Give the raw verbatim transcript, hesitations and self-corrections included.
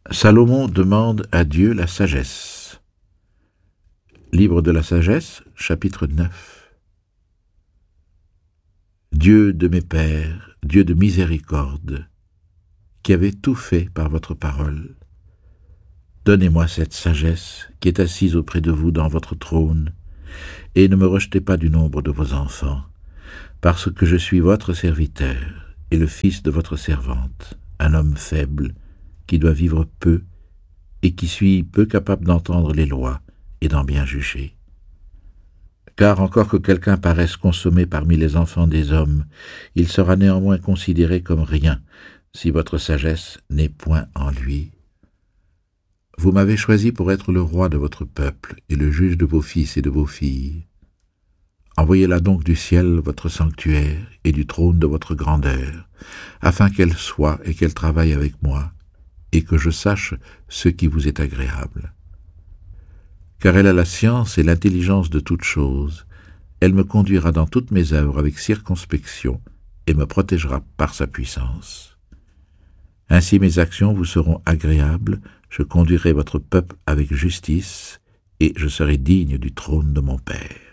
Salomon demande à Dieu la sagesse. Livre de la sagesse, chapitre neuf. Dieu de mes pères, Dieu de miséricorde, qui avez tout fait par votre parole, donnez-moi cette sagesse qui est assise auprès de vous dans votre trône, et ne me rejetez pas du nombre de vos enfants, parce que je suis votre serviteur et le fils de votre servante, un homme faible, qui doit vivre peu, et qui suis peu capable d'entendre les lois et d'en bien juger. Car encore que quelqu'un paraisse consommé parmi les enfants des hommes, il sera néanmoins considéré comme rien, si votre sagesse n'est point en lui. Vous m'avez choisi pour être le roi de votre peuple et le juge de vos fils et de vos filles. Envoyez-la donc du ciel, votre sanctuaire, et du trône de votre grandeur, afin qu'elle soit et qu'elle travaille avec moi, et que je sache ce qui vous est agréable. Car elle a la science et l'intelligence de toutes choses, elle me conduira dans toutes mes œuvres avec circonspection et me protégera par sa puissance. Ainsi mes actions vous seront agréables, je conduirai votre peuple avec justice, et je serai digne du trône de mon Père.